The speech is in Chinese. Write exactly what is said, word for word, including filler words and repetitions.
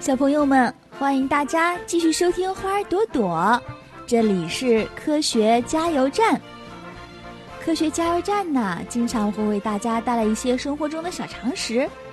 小朋友们，欢迎大家继续收听花儿朵朵，这里是科学加油站。科学加油站呢，经常会为大家带来一些生活中的小常识，